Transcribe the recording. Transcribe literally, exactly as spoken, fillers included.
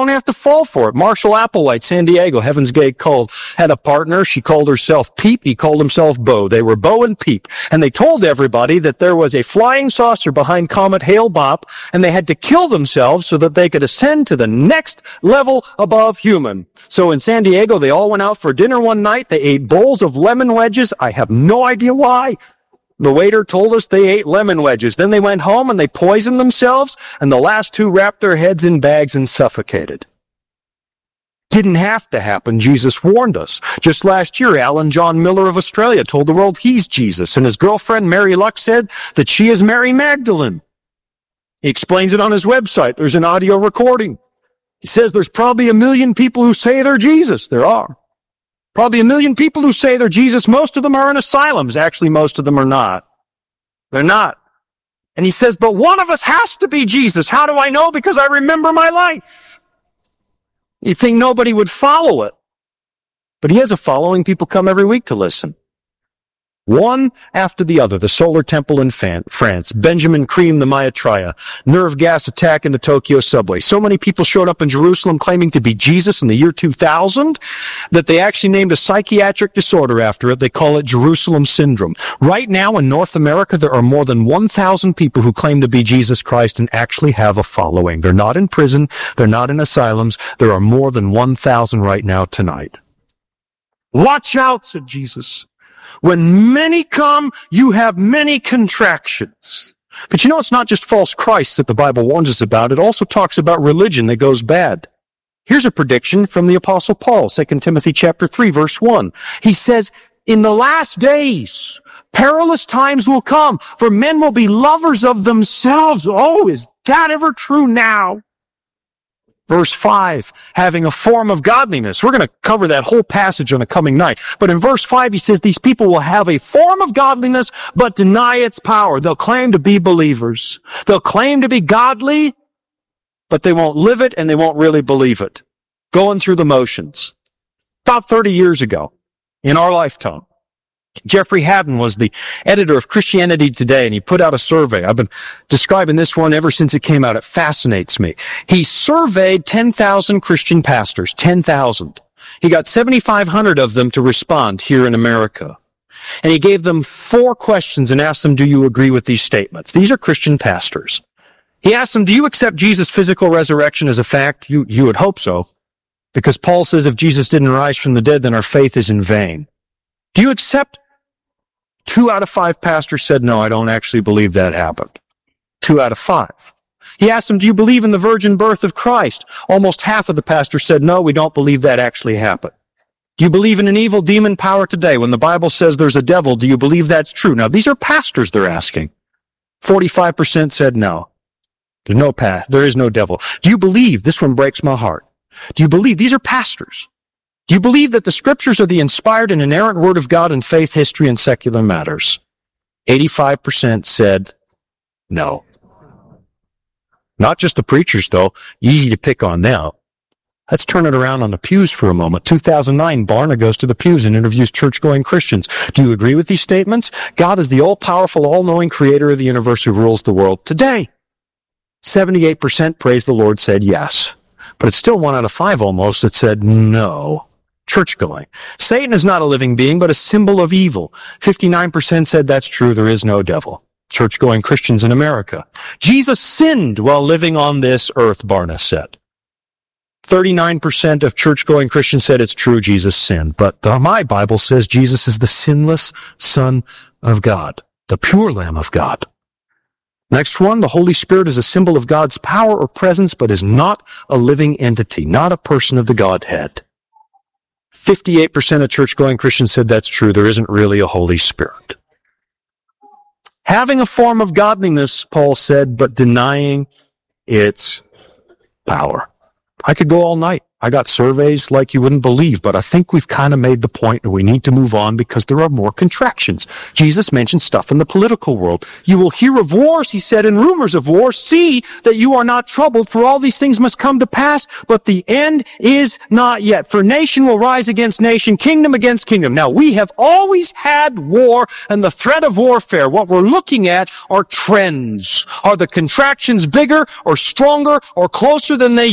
don't have to fall for it. Marshall Applewhite, San Diego, Heaven's Gate Cult, had a partner. She called herself Peep. He called himself Bo. They were Bo and Peep. And they told everybody that there was a flying saucer behind Comet Hale-Bopp, and they had to kill themselves so that they could ascend to the next level above human. So in San Diego, they all went out for dinner one night. They ate bowls of lemon wedges. I have no idea why. The waiter told us they ate lemon wedges. Then they went home and they poisoned themselves, and the last two wrapped their heads in bags and suffocated. Didn't have to happen. Jesus warned us. Just last year, Alan John Miller of Australia told the world he's Jesus, and his girlfriend Mary Luck said that she is Mary Magdalene. He explains it on his website. There's an audio recording. He says there's probably a million people who say they're Jesus. There are. Probably a million people who say they're Jesus. Most of them are in asylums. Actually, most of them are not. They're not. And he says, but one of us has to be Jesus. How do I know? Because I remember my life. You think nobody would follow it. But he has a following. People come every week to listen. One after the other. The Solar Temple in France. Benjamin Creme, the Maitreya. Nerve gas attack in the Tokyo subway. So many people showed up in Jerusalem claiming to be Jesus in the year two thousand that they actually named a psychiatric disorder after it. They call it Jerusalem Syndrome. Right now in North America, there are more than one thousand people who claim to be Jesus Christ and actually have a following. They're not in prison. They're not in asylums. There are more than one thousand right now tonight. Watch out, said Jesus. When many come, you have many contractions. But you know, it's not just false Christs that the Bible warns us about. It also talks about religion that goes bad. Here's a prediction from the Apostle Paul, Second Timothy chapter three, verse one. He says, in the last days, perilous times will come, for men will be lovers of themselves. Oh, is that ever true now? Verse five, having a form of godliness. We're going to cover that whole passage on a coming night. But in verse five, he says these people will have a form of godliness, but deny its power. They'll claim to be believers. They'll claim to be godly, but they won't live it and they won't really believe it. Going through the motions. About thirty years ago, in our lifetime, Jeffrey Haddon was the editor of Christianity Today, and he put out a survey. I've been describing this one ever since it came out. It fascinates me. He surveyed ten thousand Christian pastors, ten thousand. He got seventy-five hundred of them to respond here in America. And he gave them four questions and asked them, do you agree with these statements? These are Christian pastors. He asked them, do you accept Jesus' physical resurrection as a fact? You, you would hope so. Because Paul says if Jesus didn't rise from the dead, then our faith is in vain. Do you accept? Two out of five pastors said, no, I don't actually believe that happened. Two out of five. He asked them, do you believe in the virgin birth of Christ? Almost half of the pastors said, no, we don't believe that actually happened. Do you believe in an evil demon power today? When the Bible says there's a devil, do you believe that's true? Now, these are pastors they're asking. forty-five percent said no. There's no path. There is no devil. Do you believe? This one breaks my heart. Do you believe? These are pastors. Do you believe that the scriptures are the inspired and inerrant word of God in faith, history, and secular matters? eighty-five percent said no. Not just the preachers, though. Easy to pick on now. Let's turn it around on the pews for a moment. two thousand nine, Barna goes to the pews and interviews church-going Christians. Do you agree with these statements? God is the all-powerful, all-knowing creator of the universe who rules the world today. seventy-eight percent, praise the Lord, said yes. But it's still one out of five almost that said no. Church-going. Satan is not a living being, but a symbol of evil. fifty-nine percent said that's true, there is no devil. Church-going Christians in America. Jesus sinned while living on this earth, Barna said. thirty-nine percent of church-going Christians said it's true, Jesus sinned. But the, my Bible says Jesus is the sinless Son of God, the pure Lamb of God. Next one, the Holy Spirit is a symbol of God's power or presence, but is not a living entity, not a person of the Godhead. fifty-eight percent of church-going Christians said that's true. There isn't really a Holy Spirit. Having a form of godliness, Paul said, but denying its power. I could go all night. I got surveys like you wouldn't believe, but I think we've kind of made the point that we need to move on because there are more contractions. Jesus mentioned stuff in the political world. You will hear of wars, he said, and rumors of wars. See that you are not troubled, for all these things must come to pass, but the end is not yet. For nation will rise against nation, kingdom against kingdom. Now, we have always had war and the threat of warfare. What we're looking at are trends. Are the contractions bigger or stronger or closer than they